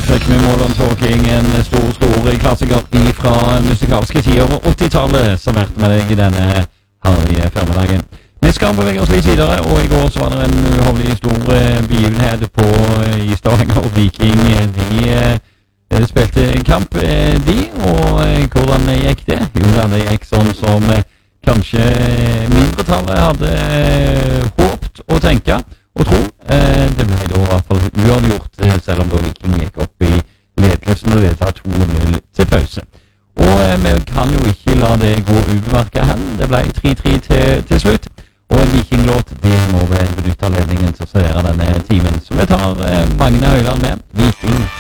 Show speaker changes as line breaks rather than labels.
fikk vi Modern Talking, en stor klassiker fra musikalske tider og 80-tallet, servert med deg i denne herlige formiddagen. Vi skal bevege oss litt videre, og i går så var det en uhavlig stor begivenhet i Stavanger Viking. De spilte en kamp, og hvordan gikk det? Jo, det gikk sånn som kanskje mindretallet hadde håpet å tenke og tro. Det ble da i hvert fall uavgjort, selv om da Viking gikk opp i ledelsen og ledet 2-0 til pause. Og vi kan jo ikke la det gå ubemerket hen. Det ble 3-3 til slutt. Og en Viking-låt, det må vi benytte anledningen til å servere denne timen. Så vi tar Magne Høyland med Viking.